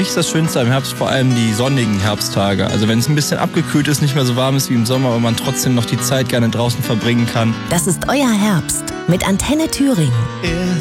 ist das Schönste am Herbst vor allem die sonnigen Herbsttage. Also wenn es ein bisschen abgekühlt ist, nicht mehr so warm ist wie im Sommer, aber man trotzdem noch die Zeit gerne draußen verbringen kann. Das ist euer Herbst mit Antenne Thüringen.